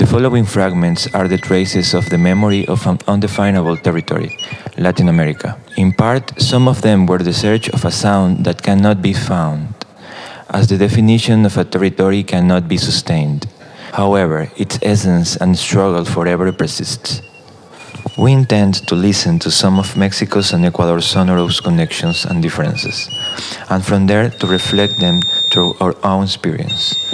The following fragments are the traces of the memory of an undefinable territory, Latin America. In part, some of them were the search of a sound that cannot be found, as the definition of a territory cannot be sustained. However, its essence and struggle forever persists. We intend to listen to some of Mexico's and Ecuador's sonorous connections and differences, and from there to reflect them through our own experience.